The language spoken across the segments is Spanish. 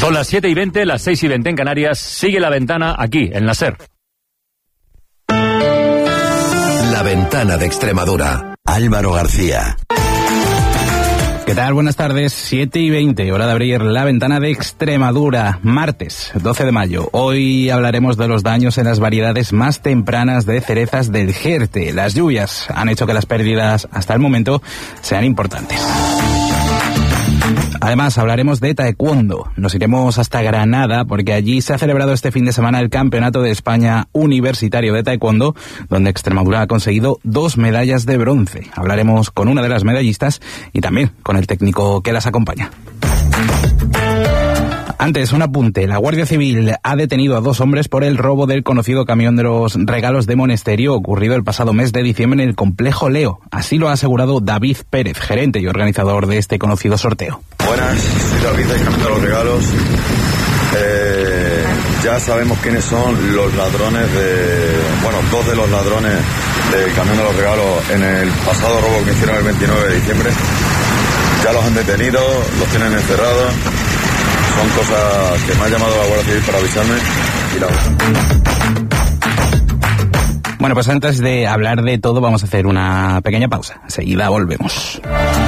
Son las 7:20, las 6:20 en Canarias. Sigue La Ventana aquí, en la SER. La Ventana de Extremadura. Álvaro García. ¿Qué tal? Buenas tardes, 7:20, hora de abrir La Ventana de Extremadura, martes 12 de mayo. Hoy hablaremos de los daños en las variedades más tempranas de cerezas del Jerte. Las lluvias han hecho que las pérdidas hasta el momento sean importantes. Además, hablaremos de taekwondo. Nos iremos hasta Granada porque allí se ha celebrado este fin de semana el Campeonato de España Universitario de Taekwondo, donde Extremadura ha conseguido 2 medallas de bronce. Hablaremos con una de las medallistas y también con el técnico que las acompaña. Antes, un apunte. La Guardia Civil ha detenido a 2 hombres por el robo del conocido camión de los regalos de Monesterio ocurrido el pasado mes de diciembre en el complejo Leo. Así lo ha asegurado David Pérez, gerente y organizador de este conocido sorteo. Buenas, soy David del camión de los regalos. Ya sabemos quiénes son los ladrones dos de los ladrones del camión de los regalos en el pasado robo que hicieron el 29 de diciembre. Ya los han detenido, los tienen encerrados. Son cosas que me ha llamado la Guardia Civil para avisarme y Bueno, pues antes de hablar de todo vamos a hacer una pequeña pausa. Enseguida volvemos.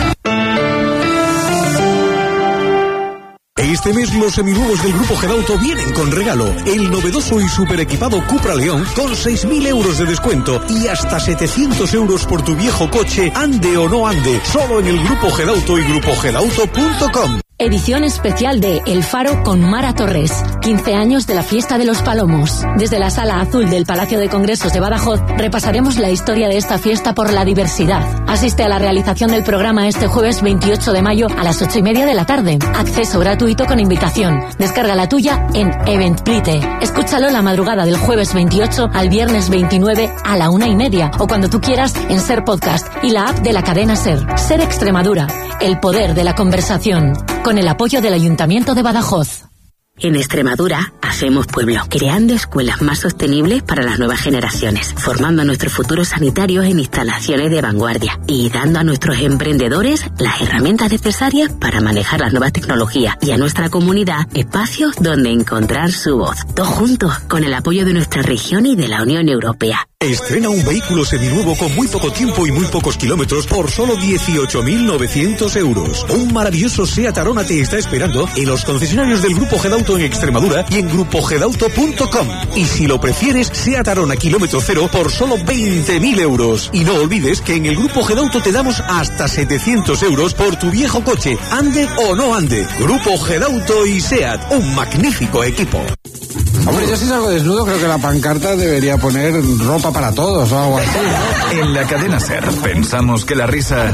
Este mes los seminuevos del Grupo Gedauto vienen con regalo. El novedoso y super equipado Cupra León con 6.000 euros de descuento y hasta 700 euros por tu viejo coche, ande o no ande. Solo en el Grupo Gedauto y grupogedauto.com. Edición especial de El Faro con Mara Torres. 15 años de la Fiesta de los Palomos. Desde la Sala Azul del Palacio de Congresos de Badajoz repasaremos la historia de esta fiesta por la diversidad. Asiste a la realización del programa este jueves 28 de mayo a las 8:30 de la tarde. Acceso gratuito con invitación. Descarga la tuya en Eventbrite. Escúchalo la madrugada del jueves 28 al viernes 29 a la 1:30 o cuando tú quieras en SER Podcast y la app de la cadena SER. SER Extremadura. El poder de la conversación. Con el apoyo del Ayuntamiento de Badajoz. En Extremadura hacemos pueblo, creando escuelas más sostenibles para las nuevas generaciones, formando a nuestros futuros sanitarios en instalaciones de vanguardia y dando a nuestros emprendedores las herramientas necesarias para manejar las nuevas tecnologías y a nuestra comunidad espacios donde encontrar su voz. Todos juntos, con el apoyo de nuestra región y de la Unión Europea. Estrena un vehículo seminuevo con muy poco tiempo y muy pocos kilómetros por solo 18.900 euros. Un maravilloso Seat Arona te está esperando en los concesionarios del Grupo Gedauto en Extremadura y en grupogedauto.com. Y si lo prefieres, Seat Arona kilómetro cero por solo 20.000 euros. Y no olvides que en el Grupo Gedauto te damos hasta 700 euros por tu viejo coche, ande o no ande. Grupo Gedauto y Seat, un magnífico equipo. Hombre, yo si salgo desnudo creo que la pancarta debería poner ropa para todos o algo así, ¿no? En la cadena SER pensamos que la risa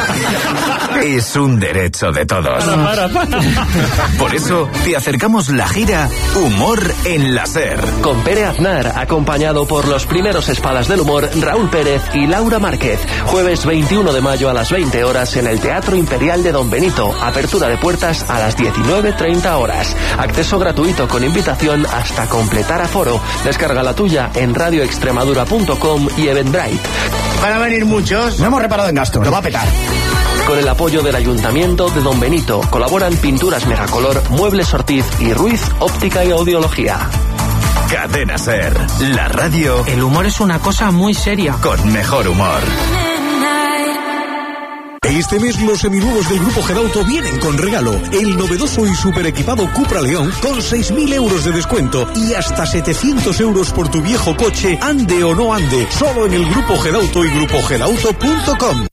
es un derecho de todos. Para. Por eso te acercamos la gira Humor en la SER. Con Pere Aznar, acompañado por los primeros espadas del humor Raúl Pérez y Laura Márquez. Jueves 21 de mayo a las 20 horas en el Teatro Imperial de Don Benito. Apertura de puertas a las 19:30 horas. Acceso gratuito con invitación hasta completar aforo. Descarga la tuya en radioextremadura.com y Eventbrite. Van a venir muchos. No hemos reparado en gastos. Lo va a petar. Con el apoyo del Ayuntamiento de Don Benito colaboran Pinturas Megacolor, Muebles Ortiz y Ruiz Óptica y Audiología. Cadena SER, la radio. El humor es una cosa muy seria. Con mejor humor. Este mes los seminuevos del Grupo Gedauto vienen con regalo. El novedoso y super equipado Cupra León con 6.000 euros de descuento y hasta 700 euros por tu viejo coche, ande o no ande. Solo en el Grupo Gedauto y grupogedauto.com.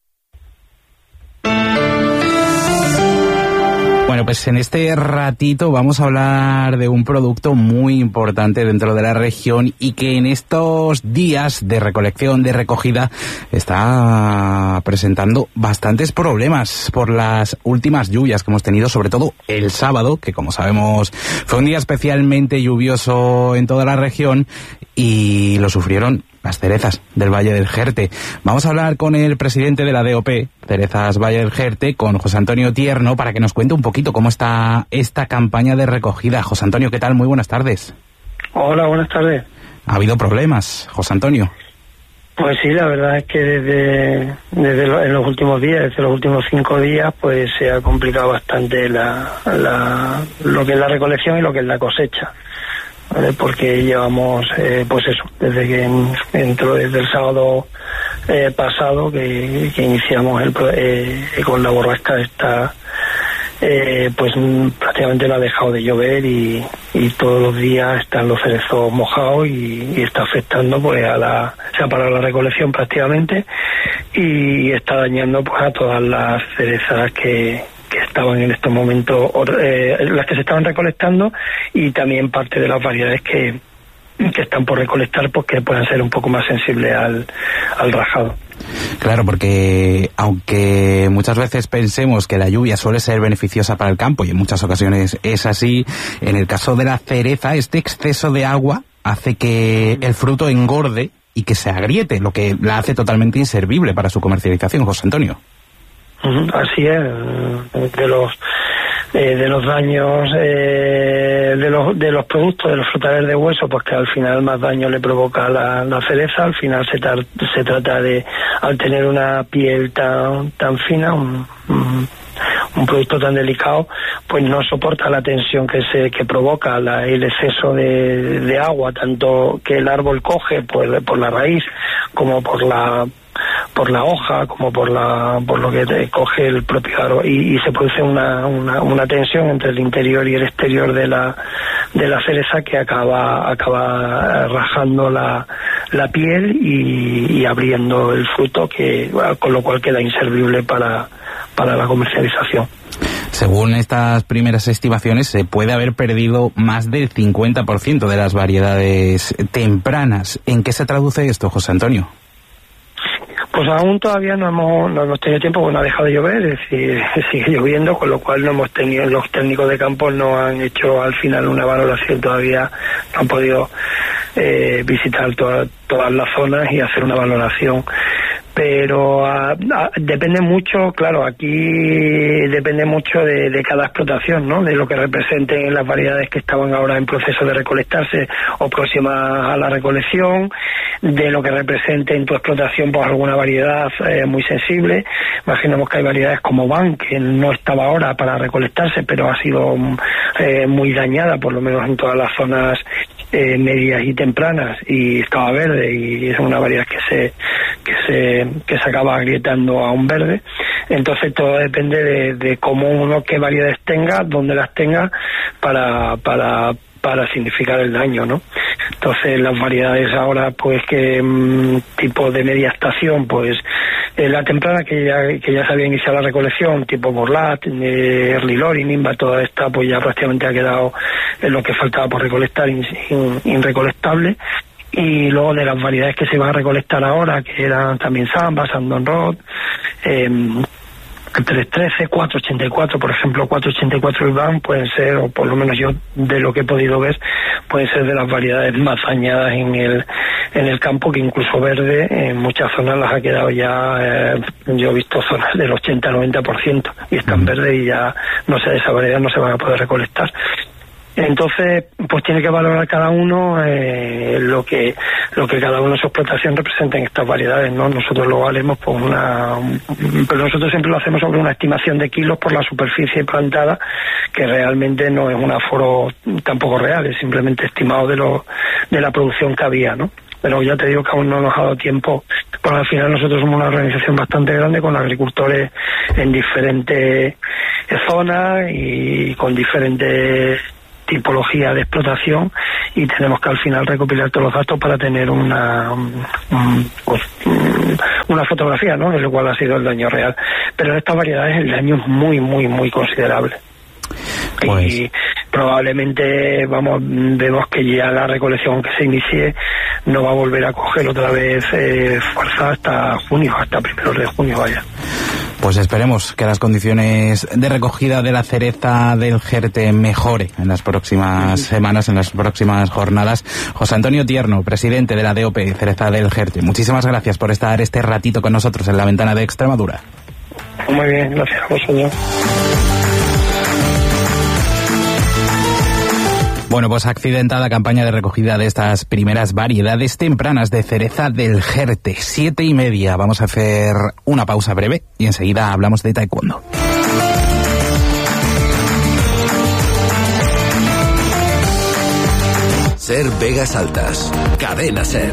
Bueno, pues en este ratito vamos a hablar de un producto muy importante dentro de la región y que en estos días de recolección, de recogida, está presentando bastantes problemas por las últimas lluvias que hemos tenido, sobre todo el sábado, que como sabemos fue un día especialmente lluvioso en toda la región y lo sufrieron las cerezas del Valle del Jerte. Vamos a hablar con el presidente de la DOP, Cerezas Valle del Jerte, con José Antonio Tierno, para que nos cuente un poquito cómo está esta campaña de recogida. José Antonio, ¿qué tal? Muy buenas tardes. Hola, buenas tardes. ¿Ha habido problemas, José Antonio? Pues sí, la verdad es que en los últimos días, desde los últimos 5 días, pues se ha complicado bastante lo que es la recolección y lo que es la cosecha, ¿vale? Porque llevamos, pues eso, desde que entró desde el sábado pasado que iniciamos con la borrasca esta, pues prácticamente no ha dejado de llover y todos los días están los cerezos mojados y está afectando, pues se ha parado la recolección prácticamente y está dañando pues a todas las cerezas que estaban en estos momentos, las que se estaban recolectando, y también parte de las variedades que están por recolectar, pues que puedan ser un poco más sensibles al rajado. Claro, porque aunque muchas veces pensemos que la lluvia suele ser beneficiosa para el campo, y en muchas ocasiones es así, en el caso de la cereza, este exceso de agua hace que el fruto engorde y que se agriete, lo que la hace totalmente inservible para su comercialización, José Antonio. Así es, de los daños de los productos de los frutales de hueso, pues que al final más daño le provoca la cereza. Al final se trata de, al tener una piel tan fina, un producto tan delicado, pues no soporta la tensión que provoca el exceso de agua, tanto que el árbol coge por la raíz como por la hoja, como por lo que coge el propio árbol, y se produce una tensión entre el interior y el exterior de la cereza que acaba rajando la piel y abriendo el fruto, con lo cual queda inservible para la comercialización. Según estas primeras estimaciones, se puede haber perdido más del 50% de las variedades tempranas. ¿En qué se traduce esto, José Antonio? Pues aún todavía no hemos tenido tiempo, porque no ha dejado de llover, es decir, sigue lloviendo, con lo cual los técnicos de campo no han hecho al final una valoración todavía, no han podido visitar todas las zonas y hacer una valoración. Pero depende mucho, claro, aquí depende mucho de cada explotación, ¿no? De lo que representen las variedades que estaban ahora en proceso de recolectarse o próximas a la recolección, de lo que represente en tu explotación pues alguna variedad muy sensible. Imaginemos que hay variedades como Van, que no estaba ahora para recolectarse, pero ha sido muy dañada, por lo menos en todas las zonas medias y tempranas, y estaba verde, y es una variedad que se acaba agrietando a un verde. Entonces todo depende de cómo qué variedades tenga, dónde las tenga para significar el daño, ¿no? Entonces las variedades ahora, pues que tipo de media estación, pues la temprana que ya se había iniciado la recolección, tipo Borlat, Early Lori, Nimba, toda esta pues ya prácticamente ha quedado en lo que faltaba por recolectar irrecolectable. Y luego de las variedades que se van a recolectar ahora, que eran también Samba, Sandon Rod, 313, 484, por ejemplo, 484 y Van pueden ser, o por lo menos yo de lo que he podido ver, pueden ser de las variedades más dañadas en el campo, que incluso verde en muchas zonas las ha quedado ya, yo he visto zonas del 80-90% y están verdes y ya de esa variedad no se van a poder recolectar. Entonces, pues tiene que valorar cada uno lo que cada uno en su explotación representa en estas variedades, ¿no? Nosotros lo valemos por pero nosotros siempre lo hacemos sobre una estimación de kilos por la superficie plantada, que realmente no es un aforo tampoco real, es simplemente estimado de la producción que había, ¿no? Pero ya te digo que aún no nos ha dado tiempo, porque al final nosotros somos una organización bastante grande con agricultores en diferentes zonas y con diferentes tipología de explotación, y tenemos que al final recopilar todos los datos para tener una fotografía, ¿no?, de lo cual ha sido el daño real. Pero en estas variedades el daño es muy, muy, muy considerable. Pues. Y probablemente vemos que ya la recolección que se inicie no va a volver a coger otra vez fuerza hasta junio, hasta primeros de junio, vaya. Pues esperemos que las condiciones de recogida de la cereza del Jerte mejore en las próximas semanas, en las próximas jornadas. José Antonio Tierno, presidente de la DOP Cereza del Jerte, muchísimas gracias por estar este ratito con nosotros en La Ventana de Extremadura. Muy bien, gracias a vosotros. Bueno, pues accidentada campaña de recogida de estas primeras variedades tempranas de cereza del Jerte, 7:30. Vamos a hacer una pausa breve y enseguida hablamos de taekwondo. Ser Vegas Altas. Cadena Ser.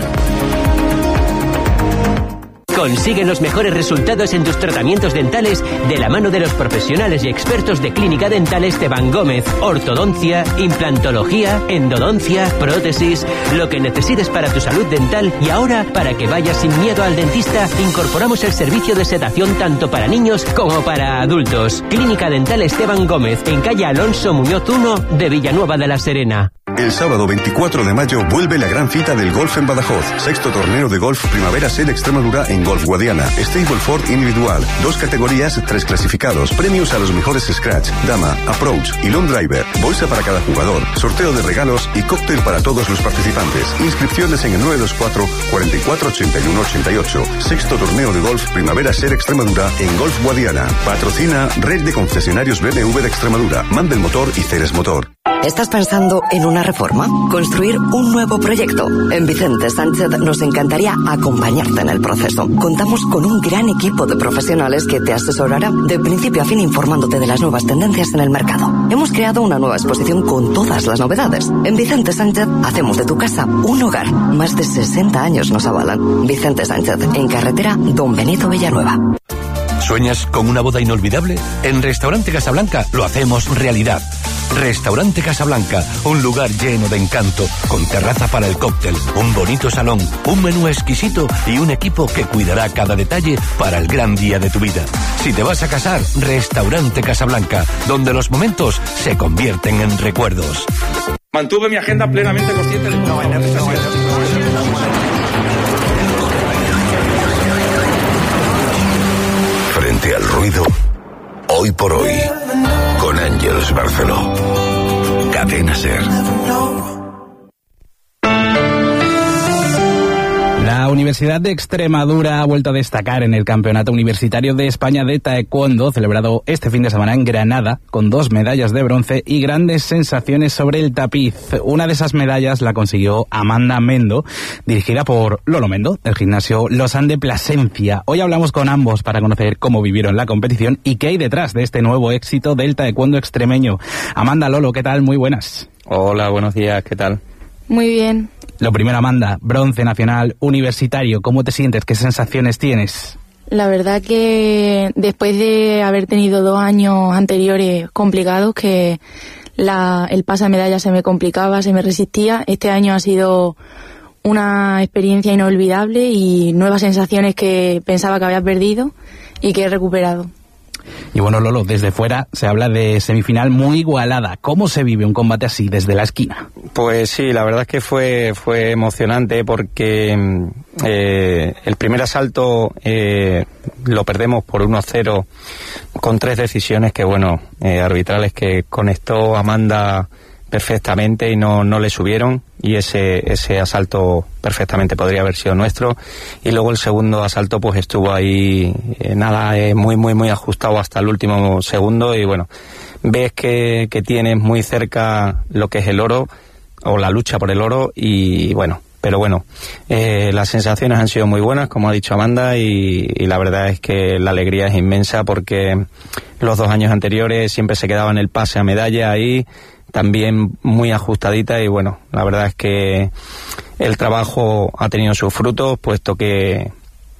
Consigue los mejores resultados en tus tratamientos dentales de la mano de los profesionales y expertos de Clínica Dental Esteban Gómez. Ortodoncia, implantología, endodoncia, prótesis, lo que necesites para tu salud dental. Y ahora, para que vayas sin miedo al dentista, incorporamos el servicio de sedación tanto para niños como para adultos. Clínica Dental Esteban Gómez, en calle Alonso Muñoz 1 de Villanueva de la Serena. El sábado 24 de mayo vuelve la gran cita del golf en Badajoz. 6º torneo de golf Primavera Ser Extremadura en Golf Guadiana. Stableford individual. 2 categorías, 3 clasificados. Premios a los mejores scratch, dama, approach y long driver. Bolsa para cada jugador. Sorteo de regalos y cóctel para todos los participantes. Inscripciones en el 924 44 81 88. 6º torneo de golf Primavera Ser Extremadura en Golf Guadiana. Patrocina Red de Concesionarios BMW de Extremadura. Mandel Motor y Ceres Motor. ¿Estás pensando en una reforma? ¿Construir un nuevo proyecto? En Vicente Sánchez nos encantaría acompañarte en el proceso. Contamos con un gran equipo de profesionales que te asesorará de principio a fin informándote de las nuevas tendencias en el mercado. Hemos creado una nueva exposición con todas las novedades. En Vicente Sánchez hacemos de tu casa un hogar. Más de 60 años nos avalan. Vicente Sánchez, en carretera Don Benito Villanueva. ¿Sueñas con una boda inolvidable? En Restaurante Casablanca lo hacemos realidad. Restaurante Casablanca, un lugar lleno de encanto, con terraza para el cóctel, un bonito salón, un menú exquisito y un equipo que cuidará cada detalle para el gran día de tu vida. Si te vas a casar, Restaurante Casablanca, donde los momentos se convierten en recuerdos. Mantuve mi agenda plenamente consciente de todo. Frente al ruido, hoy por hoy, con Ángeles Barceló. Cadena Ser. La Universidad de Extremadura ha vuelto a destacar en el Campeonato Universitario de España de Taekwondo, celebrado este fin de semana en Granada, con 2 medallas de bronce y grandes sensaciones sobre el tapiz. Una de esas medallas la consiguió Amanda Mendo, dirigida por Lolo Mendo, del gimnasio Losan de Plasencia. Hoy hablamos con ambos para conocer cómo vivieron la competición y qué hay detrás de este nuevo éxito del taekwondo extremeño. Amanda, Lolo, ¿qué tal? Muy buenas. Hola, buenos días, ¿qué tal? Muy bien. Lo primero, Amanda, bronce nacional universitario, ¿cómo te sientes? ¿Qué sensaciones tienes? La verdad que después de haber tenido 2 años anteriores complicados, que el pase a medalla se me complicaba, se me resistía, este año ha sido una experiencia inolvidable y nuevas sensaciones que pensaba que había perdido y que he recuperado. Y bueno, Lolo, desde fuera se habla de semifinal muy igualada. ¿Cómo se vive un combate así desde la esquina? Pues sí, la verdad es que fue emocionante porque el primer asalto lo perdemos por 1-0 con 3 decisiones que, arbitrales, que conectó Amanda perfectamente y no le subieron, y ese asalto perfectamente podría haber sido nuestro. Y luego el segundo asalto pues estuvo ahí muy ajustado hasta el último segundo, y ves que tienes muy cerca lo que es el oro o la lucha por el oro, y las sensaciones han sido muy buenas, como ha dicho Amanda, y la verdad es que la alegría es inmensa porque los 2 años anteriores siempre se quedaba en el pase a medalla ahí, también muy ajustadita, y la verdad es que el trabajo ha tenido sus frutos, puesto que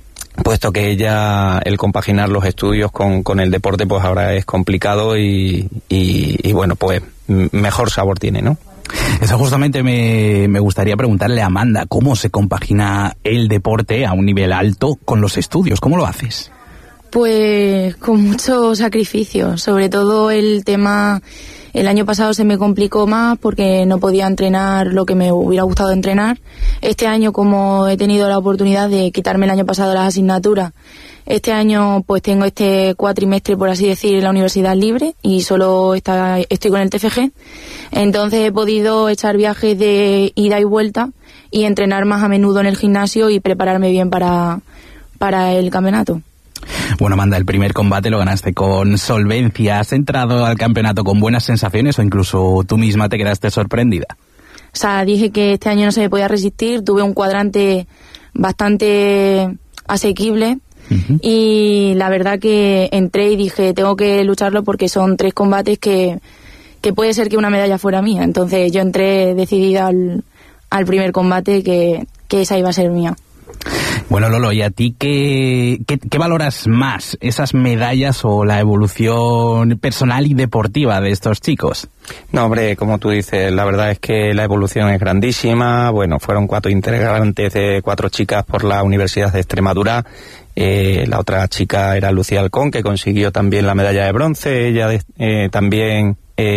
ella, el compaginar los estudios con el deporte, pues ahora es complicado y pues mejor sabor tiene, ¿no? Eso justamente me gustaría preguntarle a Amanda, ¿cómo se compagina el deporte a un nivel alto con los estudios? ¿Cómo lo haces? Pues con mucho sacrificio, sobre todo el año pasado se me complicó más porque no podía entrenar lo que me hubiera gustado entrenar. Este año, como he tenido la oportunidad de quitarme el año pasado las asignaturas, este año pues tengo este cuatrimestre, por así decir, en la universidad libre y solo estoy con el TFG. Entonces he podido echar viajes de ida y vuelta y entrenar más a menudo en el gimnasio y prepararme bien para el campeonato. Bueno, Amanda, el primer combate lo ganaste con solvencia. ¿Has entrado al campeonato con buenas sensaciones o incluso tú misma te quedaste sorprendida? O sea, dije que este año no se me podía resistir, tuve un cuadrante bastante asequible y la verdad que entré y dije, tengo que lucharlo porque son 3 combates que puede ser que una medalla fuera mía. Entonces yo entré decidida al primer combate que esa iba a ser mía. Bueno, Lolo, ¿y a ti qué valoras más? ¿Esas medallas o la evolución personal y deportiva de estos chicos? No, hombre, como tú dices, la verdad es que la evolución es grandísima. Bueno, fueron 4 integrantes de 4 chicas por la Universidad de Extremadura. La otra chica era Lucía Alcón, que consiguió también la medalla de bronce. Ella también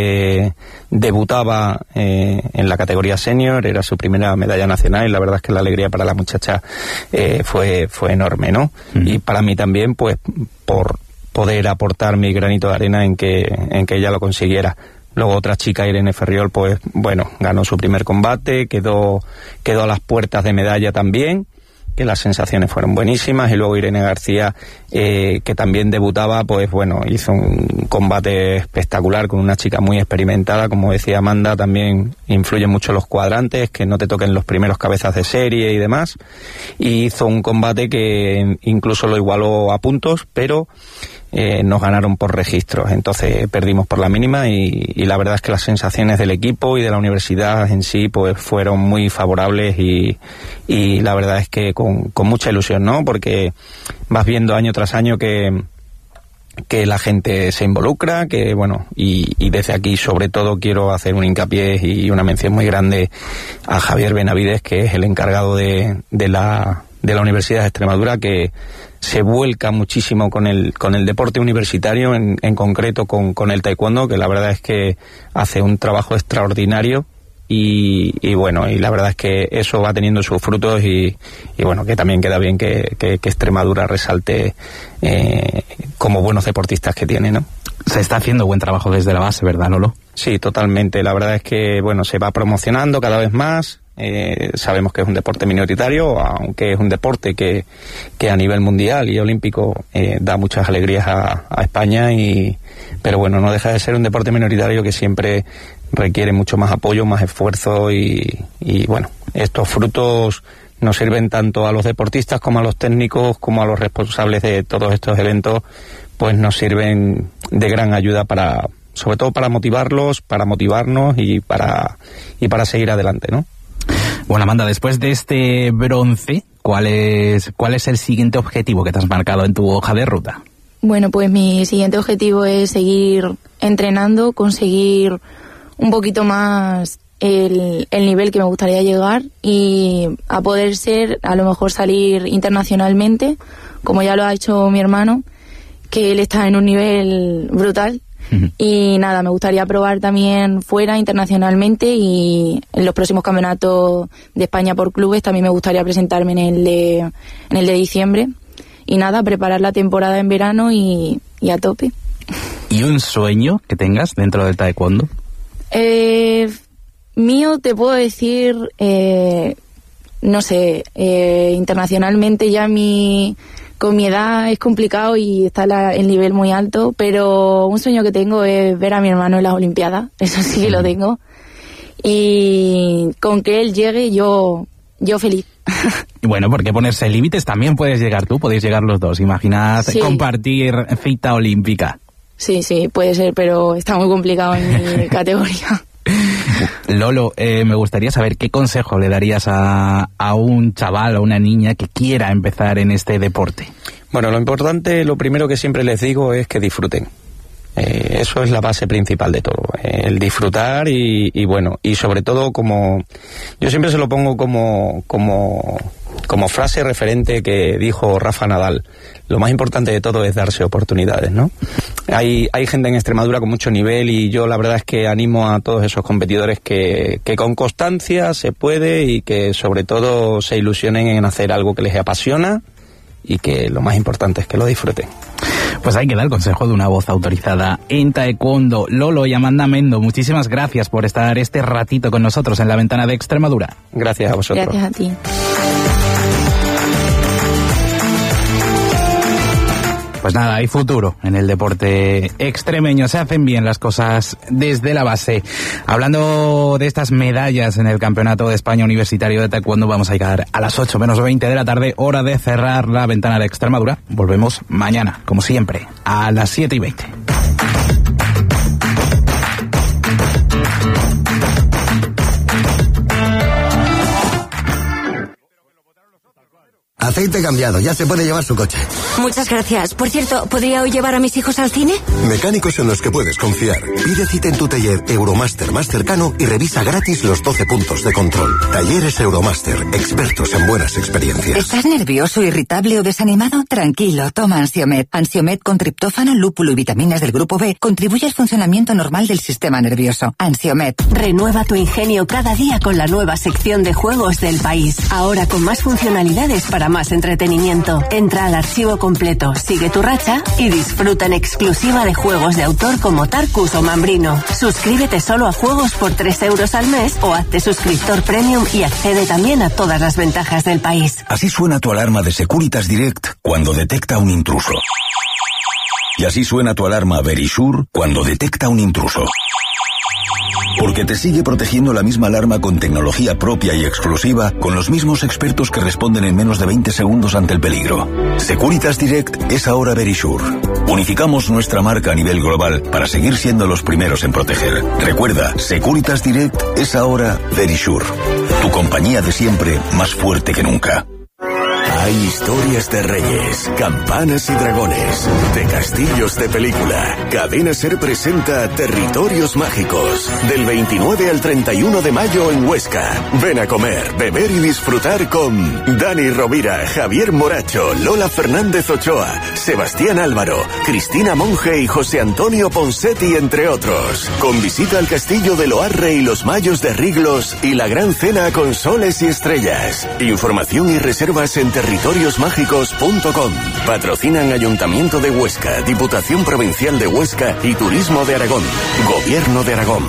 debutaba en la categoría senior, era su primera medalla nacional y la verdad es que la alegría para la muchacha fue enorme, ¿no? Y para mí también, pues, por poder aportar mi granito de arena en que ella lo consiguiera. Luego otra chica, Irene Ferriol, pues bueno, ganó su primer combate, quedó a las puertas de medalla también, que las sensaciones fueron buenísimas. Y luego Irene García, que también debutaba, pues bueno, hizo un combate espectacular con una chica muy experimentada. Como decía Amanda, también influyen mucho los cuadrantes, que no te toquen los primeros cabezas de serie y demás. Y hizo un combate que incluso lo igualó a puntos, pero nos ganaron por registros, entonces perdimos por la mínima y la verdad es que las sensaciones del equipo y de la universidad en sí pues fueron muy favorables y la verdad es que con mucha ilusión, ¿no? Porque vas viendo año tras año que la gente se involucra, que bueno, y desde aquí sobre todo quiero hacer un hincapié y una mención muy grande a Javier Benavides, que es el encargado de la Universidad de Extremadura, que se vuelca muchísimo con el deporte universitario, en concreto con el taekwondo, que la verdad es que hace un trabajo extraordinario y bueno, y la verdad es que eso va teniendo sus frutos y bueno, que también queda bien que Extremadura resalte como buenos deportistas que tiene, ¿no? Se está haciendo buen trabajo desde la base, ¿verdad, Lolo? Sí, totalmente. La verdad es que bueno, se va promocionando cada vez más. Sabemos que es un deporte minoritario, aunque es un deporte que a nivel mundial y olímpico da muchas alegrías a España, pero bueno, no deja de ser un deporte minoritario que siempre requiere mucho más apoyo, más esfuerzo y bueno, estos frutos nos sirven tanto a los deportistas como a los técnicos como a los responsables de todos estos eventos, pues nos sirven de gran ayuda sobre todo para motivarlos, para motivarnos y para seguir adelante, ¿no? Bueno, Amanda, después de este bronce, ¿cuál es el siguiente objetivo que te has marcado en tu hoja de ruta? Bueno, pues mi siguiente objetivo es seguir entrenando, conseguir un poquito más el nivel que me gustaría llegar y a poder ser, a lo mejor salir internacionalmente, como ya lo ha hecho mi hermano, que él está en un nivel brutal. Y nada, me gustaría probar también fuera internacionalmente y en los próximos campeonatos de España por clubes también me gustaría presentarme en el de diciembre y nada, preparar la temporada en verano y a tope. ¿Y un sueño que tengas dentro del taekwondo? Mío te puedo decir, no sé, internacionalmente ya con mi edad es complicado y está el nivel muy alto, pero un sueño que tengo es ver a mi hermano en las Olimpiadas, eso sí que lo tengo, y con que él llegue yo feliz. Bueno, porque ponerse límites también puedes llegar tú, podéis llegar los dos, imaginad compartir cita olímpica. Sí, puede ser, pero está muy complicado en mi categoría. Lolo, me gustaría saber qué consejo le darías a un chaval o una niña que quiera empezar en este deporte. Bueno, lo importante, lo primero que siempre les digo es que disfruten. Eso es la base principal de todo, el disfrutar y bueno, y sobre todo yo siempre se lo pongo como frase referente que dijo Rafa Nadal, lo más importante de todo es darse oportunidades, ¿no? Hay gente en Extremadura con mucho nivel y yo la verdad es que animo a todos esos competidores que con constancia se puede y que sobre todo se ilusionen en hacer algo que les apasiona y que lo más importante es que lo disfruten. Pues ahí queda el consejo de una voz autorizada en taekwondo. Lolo y Amanda Mendo, muchísimas gracias por estar este ratito con nosotros en La Ventana de Extremadura. Gracias a vosotros. Gracias a ti. Pues nada, hay futuro en el deporte extremeño. Se hacen bien las cosas desde la base. Hablando de estas medallas en el Campeonato de España Universitario de Taekwondo, vamos a llegar a las 8 menos 20 de la tarde, hora de cerrar la ventana de Extremadura. Volvemos mañana, como siempre, a las 7:20. Aceite cambiado, ya se puede llevar su coche. Muchas gracias. Por cierto, ¿podría hoy llevar a mis hijos al cine? Mecánicos en los que puedes confiar. Pide cita en tu taller Euromaster más cercano y revisa gratis los 12 puntos de control. Talleres Euromaster, expertos en buenas experiencias. ¿Estás nervioso, irritable o desanimado? Tranquilo, toma Ansiomed. Ansiomed con triptófano, lúpulo y vitaminas del grupo B contribuye al funcionamiento normal del sistema nervioso. Ansiomed. Renueva tu ingenio cada día con la nueva sección de juegos del país. Ahora con más funcionalidades para más entretenimiento. Entra al archivo completo, sigue tu racha y disfruta en exclusiva de juegos de autor como Tarkus o Mambrino. Suscríbete solo a juegos por 3 euros al mes o hazte suscriptor premium y accede también a todas las ventajas del país. Así suena tu alarma de Securitas Direct cuando detecta un intruso. Y así suena tu alarma Verisure cuando detecta un intruso. Porque te sigue protegiendo la misma alarma con tecnología propia y exclusiva, con los mismos expertos que responden en menos de 20 segundos ante el peligro. Securitas Direct es ahora Verisure. Unificamos nuestra marca a nivel global para seguir siendo los primeros en proteger. Recuerda, Securitas Direct es ahora Verisure. Tu compañía de siempre, más fuerte que nunca. Hay historias de reyes, campanas y dragones, de castillos de película. Cadena SER presenta Territorios Mágicos, del 29 al 31 de mayo en Huesca. Ven a comer, beber y disfrutar con Dani Rovira, Javier Moracho, Lola Fernández Ochoa, Sebastián Álvaro, Cristina Monge y José Antonio Ponsetti, entre otros. Con visita al castillo de Loarre y los Mayos de Riglos y la gran cena con soles y estrellas. Información y reservas en territoriosmágicos.com. Patrocinan Ayuntamiento de Huesca, Diputación Provincial de Huesca y Turismo de Aragón. Gobierno de Aragón.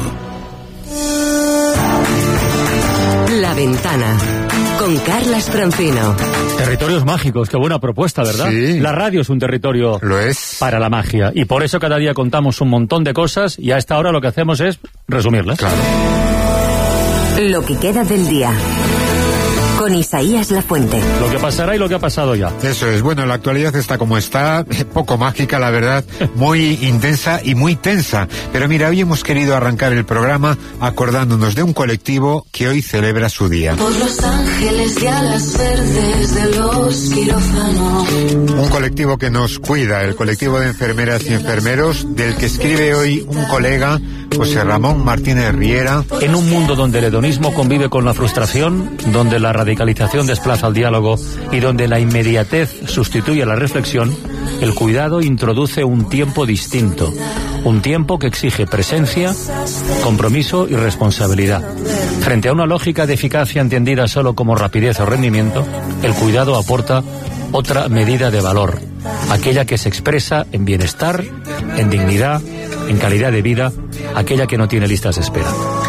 La Ventana, con Carlas Francino. Territorios mágicos, qué buena propuesta, ¿verdad? Sí. La radio es un territorio Lo es. para la magia. Y por eso cada día contamos un montón de cosas y a esta hora lo que hacemos es resumirlas. Claro. Lo que queda del día. Con Isaías Lafuente. Lo que pasará y lo que ha pasado ya. Eso es. Bueno, la actualidad está como está, poco mágica, la verdad, muy intensa y muy tensa. Pero mira, hoy hemos querido arrancar el programa acordándonos de un colectivo que hoy celebra su día. Por los ángeles y alas verdes de los quirófanos. Un colectivo que nos cuida, el colectivo de enfermeras y enfermeros, del que escribe hoy un colega, José Ramón Martínez Riera. En un mundo donde el hedonismo convive con la frustración, donde la radicalización desplaza al diálogo y donde la inmediatez sustituye la reflexión, el cuidado introduce un tiempo distinto, un tiempo que exige presencia, compromiso y responsabilidad. Frente a una lógica de eficacia entendida solo como rapidez o rendimiento, el cuidado aporta otra medida de valor, aquella que se expresa en bienestar, en dignidad, en calidad de vida, aquella que no tiene listas de espera.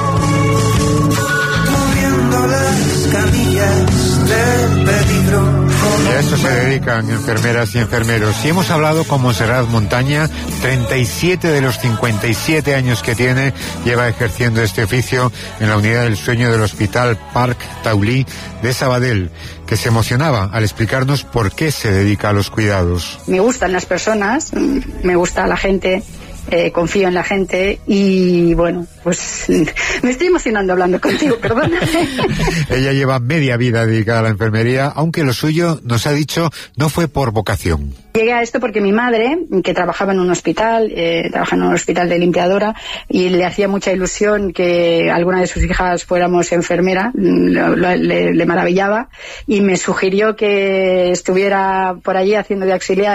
Y a eso se dedican enfermeras y enfermeros. Y hemos hablado con Montserrat Montaña, 37 de los 57 años que tiene, lleva ejerciendo este oficio en la unidad del sueño del Hospital Parc Taulí de Sabadell, que se emocionaba al explicarnos por qué se dedica a los cuidados. Me gustan las personas, me gusta la gente. Confío en la gente y bueno, pues me estoy emocionando hablando contigo, perdona. Ella lleva media vida dedicada a la enfermería, aunque lo suyo, nos ha dicho, no fue por vocación. Llegué a esto porque mi madre, que trabajaba en un hospital, de limpiadora, y le hacía mucha ilusión que alguna de sus hijas fuéramos enfermera, le maravillaba, y me sugirió que estuviera por allí haciendo de auxiliar